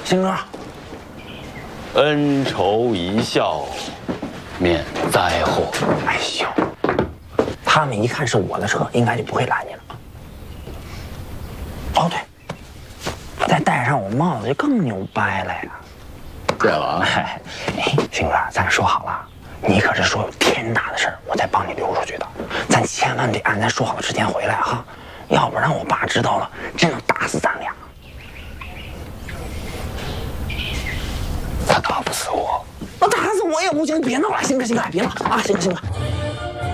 鑫哥， 恩仇一笑，免灾祸。 哎呦，他们一看是我的车，应该就不会拦你了。哦对，再戴上我帽子就更牛掰了呀！ 对了， 哎，鑫哥，咱说好了，你可是说有天大的事儿，我才帮你溜出去的，咱千万得按咱说好了之前回来哈，要不然我爸知道了，真能打死咱俩。他打不死我，那打死我也不行，别闹了，鑫哥，鑫哥，别闹啊，鑫哥，鑫哥。